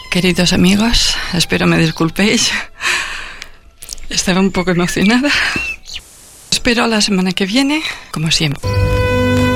Queridos amigos, espero me disculpéis. Estaba un poco emocionada. Espero a la semana que viene, como siempre.